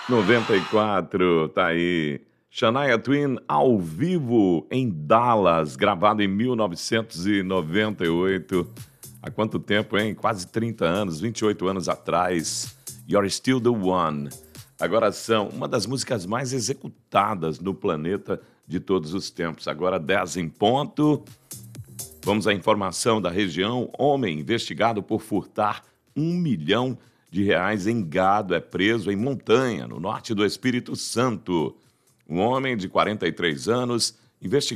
94, tá aí. Shania Twain ao vivo em Dallas, gravado em 1998. Há quanto tempo, hein? Quase 30 anos, 28 anos atrás. You're Still the One. Agora são uma das músicas mais executadas no planeta de todos os tempos. Agora 10 em ponto. Vamos à informação da região. Homem investigado por furtar R$ 1 milhão em gado é preso em Montanha, no norte do Espírito Santo. Um homem de 43 anos, investigado